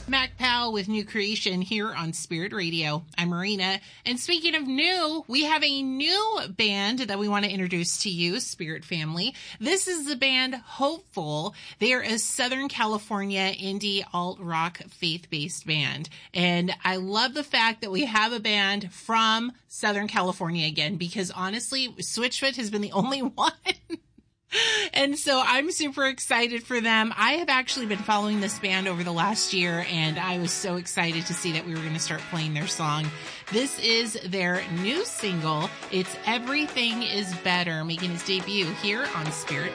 Mac Powell with New Creation here on Spirit Radio. I'm Marina. And speaking of new, we have a new band that we want to introduce to you, Spirit Family. This is the band Hopeful. They are a Southern California indie alt-rock faith-based band. And I love the fact that we have a band from Southern California again, because honestly, Switchfoot has been the only one. And so I'm super excited for them. I have actually been following this band over the last year, and I was so excited to see that we were going to start playing their song. This is their new single. It's Everything is Better, making its debut here on Spirit